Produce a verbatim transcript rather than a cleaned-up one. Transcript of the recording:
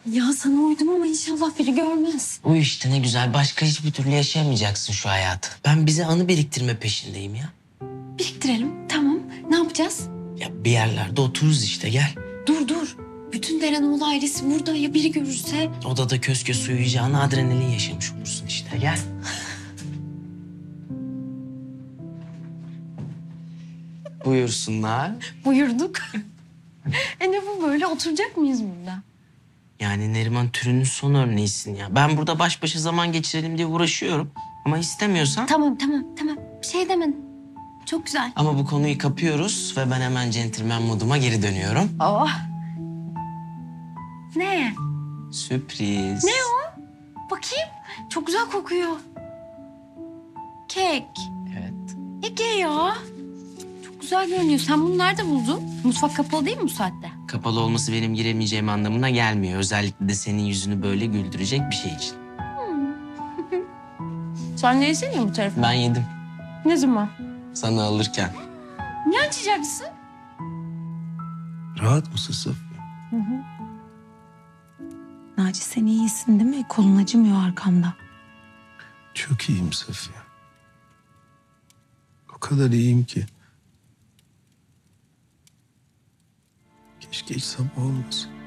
Ya sana uydum ama inşallah biri görmez. O işte ne güzel. Başka hiçbir türlü yaşayamayacaksın şu hayatı. Ben bize anı biriktirme peşindeyim ya. Biriktirelim, tamam. Ne yapacağız? Ya bir yerlerde otururuz işte, gel. Dur dur. Bütün Derenoğlu ailesi burada, ya biri görürse? Odada köz köz uyuyacağına adrenalin yaşamış olursun işte, gel. Buyursunlar. Buyurduk. E ne bu böyle? Oturacak mıyız burada? Yani Neriman türünün son örneğisin ya. Ben burada baş başa zaman geçirelim diye uğraşıyorum. Ama istemiyorsan... Tamam tamam tamam. Bir şey demedim. Çok güzel. Ama bu konuyu kapıyoruz ve ben hemen centilmen moduma geri dönüyorum. Oh. Ne? Sürpriz. Ne o? Bakayım. Çok güzel kokuyor. Kek. Evet. Ege ya. Çok güzel görünüyor. Sen bunu nerede buldun? Mutfak kapalı değil mi bu saatte? Kapalı olması benim giremeyeceğim anlamına gelmiyor. Özellikle de senin yüzünü böyle güldürecek bir şey için. Sen ne yesene bu tarafa? Ben yedim. Ne zaman? Sana alırken. Ne açacaksın? Rahat mısın Safiye? Hı hı. Naci sen iyisin değil mi? Kolun acımıyor arkamda. Çok iyiyim Safiye. O kadar iyiyim ki. Keşke hiç sabah olmasın.